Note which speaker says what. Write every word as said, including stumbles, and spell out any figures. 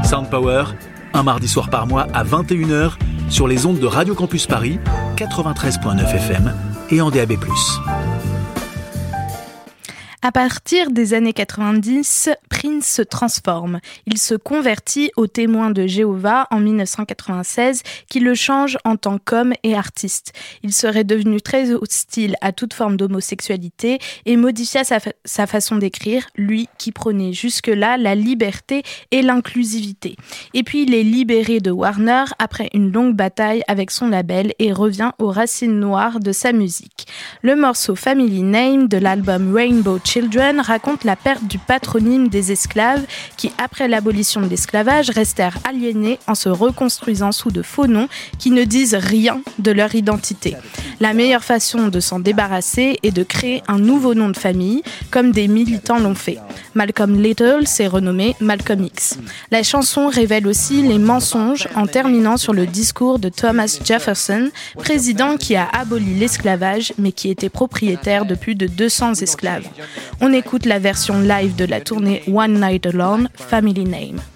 Speaker 1: Sound Power, un mardi soir par mois à vingt et une heures sur les ondes de Radio Campus Paris, quatre-vingt-treize virgule neuf F M et en D A B plus.
Speaker 2: À partir des années quatre-vingt-dix, Prince se transforme. Il se convertit au Témoin de Jéhovah en dix-neuf cent quatre-vingt-seize, qui le change en tant qu'homme et artiste. Il serait devenu très hostile à toute forme d'homosexualité et modifia sa, fa- sa façon d'écrire, lui qui prônait jusque-là la liberté et l'inclusivité. Et puis il est libéré de Warner après une longue bataille avec son label et revient aux racines noires de sa musique. Le morceau Family Name de l'album Rainbow Children raconte la perte du patronyme des esclaves qui, après l'abolition de l'esclavage, restèrent aliénés en se reconstruisant sous de faux noms qui ne disent rien de leur identité. La meilleure façon de s'en débarrasser est de créer un nouveau nom de famille, comme des militants l'ont fait. Malcolm Little s'est renommé Malcolm X. La chanson révèle aussi les mensonges en terminant sur le discours de Thomas Jefferson, président qui a aboli l'esclavage mais qui était propriétaire de plus de deux cents esclaves. On écoute la version live de la tournée One Night Alone, Family Name.